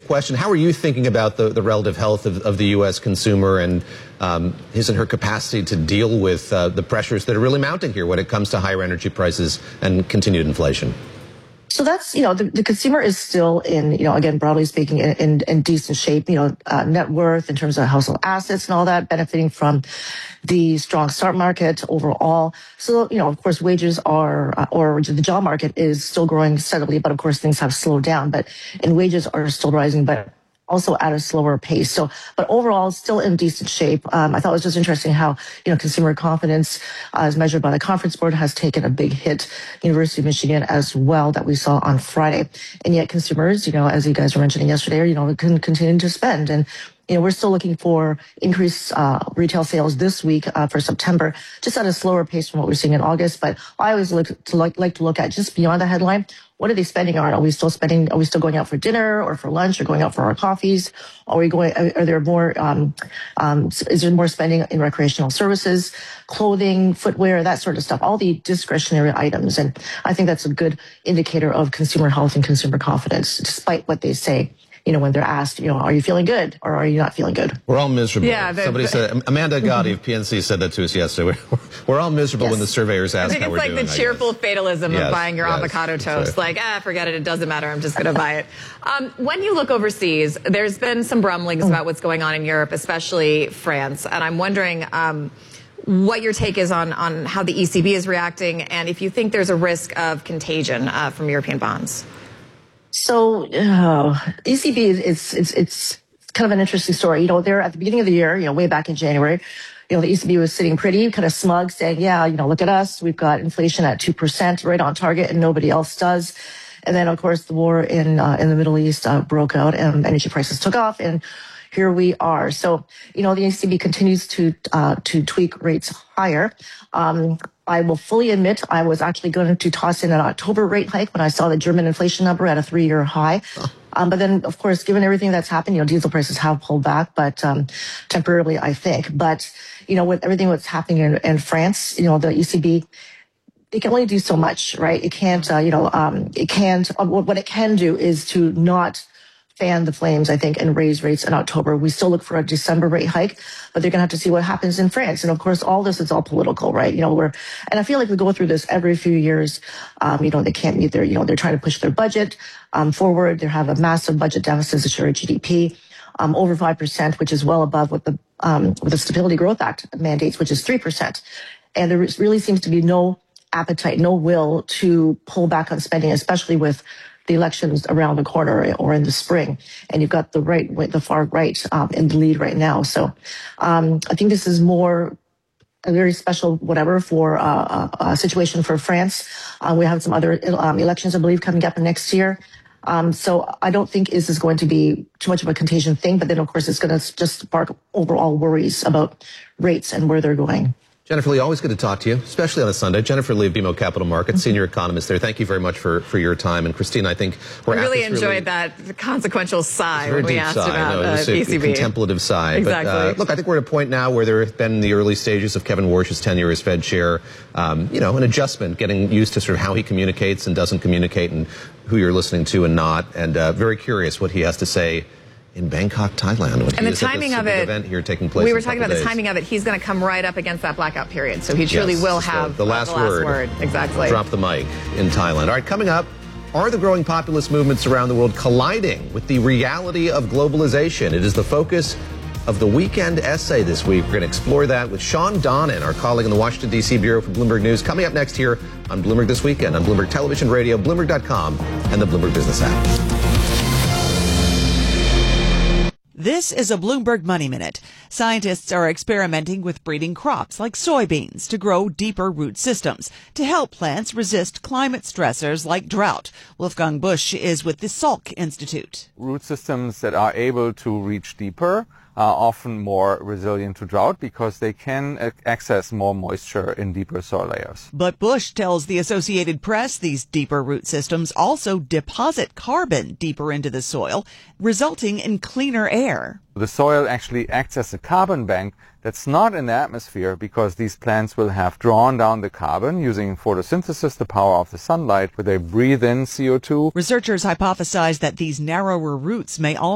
question. How are you thinking about the relative health of the U.S. consumer and his and her capacity to deal with the pressures that are really mounting here when it comes to higher energy prices and continued inflation? So that's, the consumer is still in, again, broadly speaking, in decent shape, net worth in terms of household assets and all that, benefiting from the strong stock market overall. So, of course, wages or the job market is still growing steadily, but of course things have slowed down, and wages are still rising, but also at a slower pace. So, but overall, still in decent shape. I thought it was just interesting how, consumer confidence, as measured by the Conference Board, has taken a big hit. University of Michigan as well, that we saw on Friday. And yet consumers, as you guys were mentioning yesterday, can continue to spend. And we're still looking for increased retail sales this week for September, just at a slower pace from what we're seeing in August. But I always like to look at just beyond the headline. What are they spending on? Are we still spending? Are we still going out for dinner or for lunch or going out for our coffees? Are there more? Is there more spending in recreational services, clothing, footwear, that sort of stuff? All the discretionary items, and I think that's a good indicator of consumer health and consumer confidence, despite what they say. When they're asked, are you feeling good or are you not feeling good? We're all miserable. Yeah, somebody said, Amanda Gotti of PNC said that to us yesterday. We're all miserable when the surveyors ask how we're doing. I think it's like the cheerful fatalism of buying your avocado toast. Right. Like, forget it doesn't matter. I'm just going to buy it. When you look overseas, there's been some rumblings about what's going on in Europe, especially France. And I'm wondering what your take is on how the ECB is reacting and if you think there's a risk of contagion from European bonds. So, ECB, it's kind of an interesting story. They're at the beginning of the year, way back in January, the ECB was sitting pretty kind of smug saying, look at us. We've got inflation at 2%, right on target, and nobody else does. And then, of course, the war in the Middle East broke out and energy prices took off. And here we are. So, the ECB continues to tweak rates higher. I will fully admit I was actually going to toss in an October rate hike when I saw the German inflation number at a 3-year high. But then, of course, given everything that's happened, diesel prices have pulled back, but temporarily, I think. But, with everything that's happening in France, the ECB, it can only do so much, right? It can't, what it can do is to not fan the flames, I think, and raise rates in October. We still look for a December rate hike, but they're going to have to see what happens in France. And of course, all this is all political, right? And I feel like we go through this every few years. They can't meet their, they're trying to push their budget forward. They have a massive budget deficit to share GDP, over 5%, which is well above what the Stability Growth Act mandates, which is 3%. And there really seems to be no appetite, no will to pull back on spending, especially with the elections around the corner or in the spring, and you've got the far right in the lead right now. So I think this is more a very special for a situation for France. We have some other elections, I believe, coming up next year. So I don't think this is going to be too much of a contagion thing, but then of course it's going to just spark overall worries about rates and where they're going. Jennifer Lee, always good to talk to you, especially on a Sunday. Jennifer Lee of BMO Capital Markets, senior economist there. Thank you very much for your time. And Christine, I think we really enjoyed that consequential sigh when we asked about the ECB. Contemplative sigh. Exactly. But look, I think we're at a point now where there have been the early stages of Kevin Warsh's tenure as Fed chair, an adjustment, getting used to sort of how he communicates and doesn't communicate and who you're listening to and not. And very curious what he has to say in Bangkok, Thailand. And the timing of it, event here taking place. We were talking about the timing of it. He's going to come right up against that blackout period, so he truly will have the last word. Exactly. Drop the mic in Thailand. All right, coming up, are the growing populist movements around the world colliding with the reality of globalization? It is the focus of the weekend essay this week. We're going to explore that with Sean Donnan, our colleague in the Washington, D.C. Bureau for Bloomberg News, coming up next here on Bloomberg This Weekend, on Bloomberg Television, Radio, Bloomberg.com, and the Bloomberg Business app. This is a Bloomberg Money Minute. Scientists are experimenting with breeding crops like soybeans to grow deeper root systems to help plants resist climate stressors like drought. Wolfgang Busch is with the Salk Institute. Root systems that are able to reach deeper are often more resilient to drought because they can access more moisture in deeper soil layers. But Busch tells the Associated Press these deeper root systems also deposit carbon deeper into the soil, resulting in cleaner air. The soil actually acts as a carbon bank that's not in the atmosphere because these plants will have drawn down the carbon using photosynthesis, the power of the sunlight, where they breathe in CO2. Researchers hypothesize that these narrower roots may also